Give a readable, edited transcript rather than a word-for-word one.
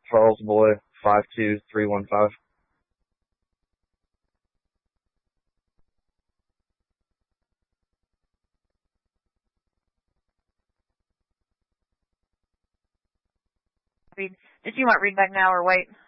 Charles Boy 52315. Did you want read back now or wait?